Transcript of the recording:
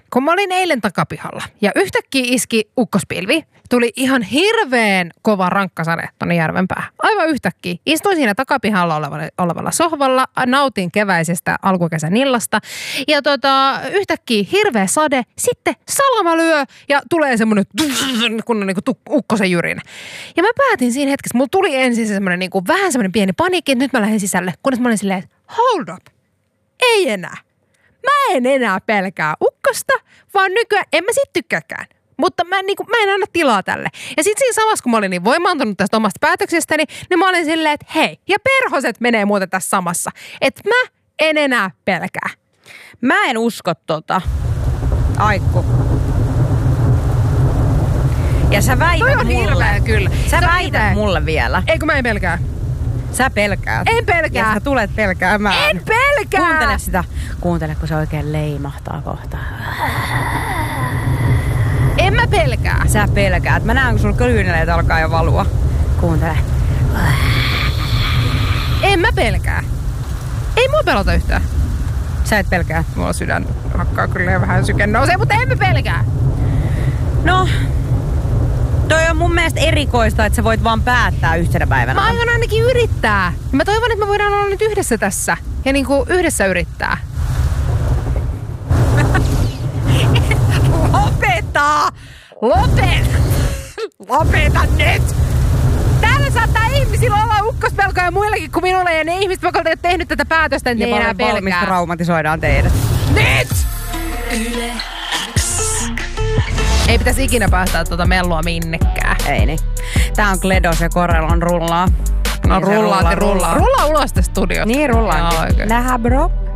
kun mä olin eilen takapihalla ja yhtäkkiä iski ukkospilvi, tuli ihan hirveän kova rankkasade tonne järven päähän. Aivan yhtäkkiä. Istuin siinä takapihalla olevalla sohvalla, nautin keväisestä alkukesän illasta ja yhtäkkiä hirveä sade, sitten salama lyö ja tulee semmoinen kunnon niinku ukkosen jyrinä. Ja mä päätin siinä hetkessä, mulla tuli ensin semmoinen niinku, vähän semmoinen pieni paniikki, että nyt mä lähden sisälle, kunnes mä olin silleen, että hold up, ei enää. Mä en enää pelkää ukkosta, vaan nykyään en mä sit tykkääkään. Mutta mä en anna tilaa tälle. Ja sit siinä samassa, kun mä olin niin voimaantunut tästä omasta päätöksestäni, niin mä olin silleen, että hei, ja perhoset menee muuten tässä samassa. Että mä en enää pelkää. Mä en usko tota. Aikku. Ja sä väität toi on mulle. Hirveä, kyllä. Sä väität mulle vielä. Eikö mä en pelkää? Sä pelkäät. En pelkää. Ja sä tulet pelkäämään. En pelkää. Kuuntele sitä. Kuuntele, kun se oikein leimahtaa kohta. En mä pelkää. Sä pelkäät. Mä näen, kun sulla kyyneleet alkaa jo valua. Kuuntele. En mä pelkää. Ei mua pelota yhtään. Sä et pelkää. Mulla sydän hakkaa kyllä ja vähän syke nousee, mutta en mä pelkää. No, toi on mun mielestä erikoista, että sä voit vaan päättää yhtenä päivänä. Mä aion ainakin yrittää. Mä toivon, että me voidaan olla nyt yhdessä tässä. Ja niinku yhdessä yrittää. Lopeta nyt! Täällä saattaa ihmisillä olla ukkospelkoja ja muillakin kuin minulla. Ja ne ihmiset, jotka ovat tehnyt tätä päätöstä, niin ne ei enää pelkää. Valmista traumatisoidaan teidät. Nyt! Yle X. Ei pitäisi ikinä päästää tuota mellua minnekään. Ei niin. Tää on Kledos ja Korelon rullaa. No niin rullaa ulos tästä studiosta. Niin rullaa. Nähdään bro.